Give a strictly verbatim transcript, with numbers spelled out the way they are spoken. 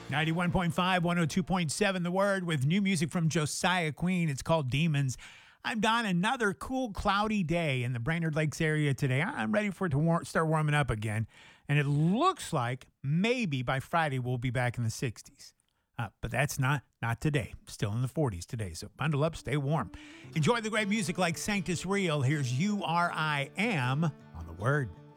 ninety-one point five, one oh two point seven The Word with new music from Josiah Queen. It's called Demons. I'm Don. Another cool, cloudy day in the Brainerd Lakes area today. I'm ready for it to war- start warming up again. And it looks like maybe by Friday we'll be back in the sixties. Uh, but that's not not today. Still in the forties today. So bundle up, stay warm. Enjoy the great music like Sanctus Real. Here's U R I Am on The Word.